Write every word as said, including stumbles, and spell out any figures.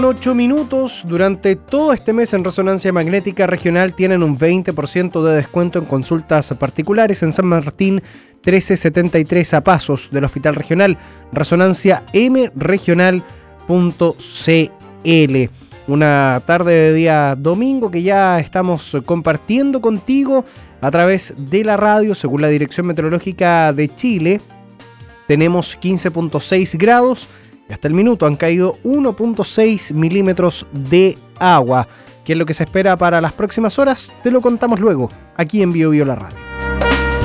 ocho minutos. Durante todo este mes en Resonancia Magnética Regional tienen un veinte por ciento de descuento en consultas particulares en San Martín trece setenta y tres, a pasos del Hospital Regional. Resonancia m regional punto c l. Una tarde de día domingo que ya estamos compartiendo contigo a través de la radio. Según la Dirección Meteorológica de Chile, tenemos quince punto seis grados y hasta el minuto han caído uno punto seis milímetros de agua. ¿Qué es lo que se espera para las próximas horas? Te lo contamos luego, aquí en Bio Bio La Radio.